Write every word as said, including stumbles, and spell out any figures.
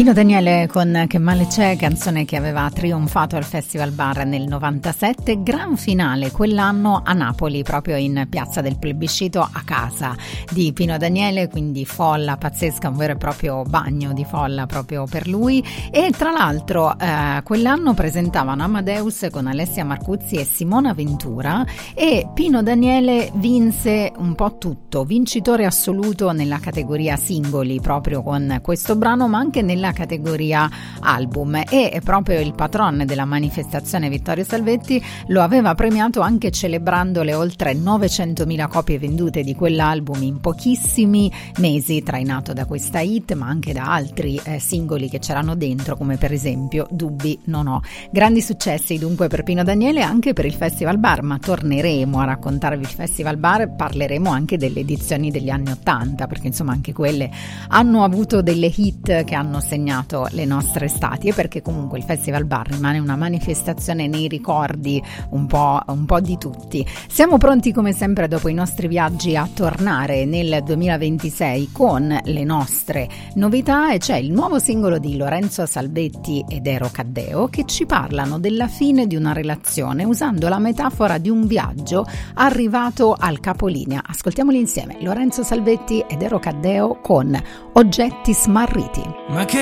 Pino Daniele con Che male c'è, canzone che aveva trionfato al Festival Bar nel novantasette, gran finale quell'anno a Napoli, proprio in Piazza del Plebiscito, a casa di Pino Daniele, quindi folla pazzesca, un vero e proprio bagno di folla proprio per lui. E tra l'altro eh, quell'anno presentavano Amadeus con Alessia Marcuzzi e Simona Ventura, e Pino Daniele vinse un po' tutto, vincitore assoluto nella categoria singoli proprio con questo brano, ma anche nella categoria album, e proprio il patron della manifestazione Vittorio Salvetti lo aveva premiato anche celebrando le oltre novecentomila copie vendute di quell'album in pochissimi mesi, trainato da questa hit ma anche da altri eh, singoli che c'erano dentro, come per esempio Dubbi non ho. Grandi successi dunque per Pino Daniele, anche per il Festival Bar, ma torneremo a raccontarvi il Festival Bar, parleremo anche delle edizioni degli anni ottanta, perché insomma anche quelle hanno avuto delle hit che hanno segnato le nostre estati, e perché comunque il Festival Bar rimane una manifestazione nei ricordi un po', un po' di tutti. Siamo pronti come sempre dopo i nostri viaggi a tornare nel duemilaventisei con le nostre novità, e c'è il nuovo singolo di Lorenzo Salvetti ed Ero Caddeo che ci parlano della fine di una relazione usando la metafora di un viaggio arrivato al capolinea. Ascoltiamoli insieme, Lorenzo Salvetti ed Ero Caddeo con Oggetti smarriti. Ma che